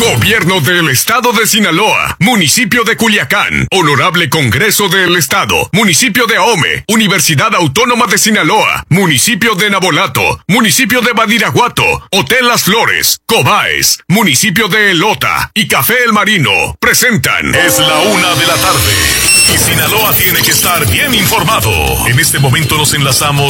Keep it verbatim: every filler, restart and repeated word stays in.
Gobierno del Estado de Sinaloa, Municipio de Culiacán, Honorable Congreso del Estado, Municipio de Ahome, Universidad Autónoma de Sinaloa, Municipio de Nabolato, Municipio de Badiraguato, Hotel Las Flores, Cobaes, Municipio de Elota y Café El Marino presentan. Es la una de la tarde y Sinaloa tiene que estar bien informado. En este momento nos enlazamos